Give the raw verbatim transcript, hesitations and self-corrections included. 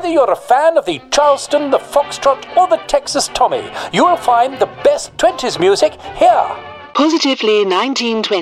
Whether you're a fan of the Charleston, the Foxtrot, or the Texas Tommy, you'll find the best twenties music here. Positively nineteen twenty.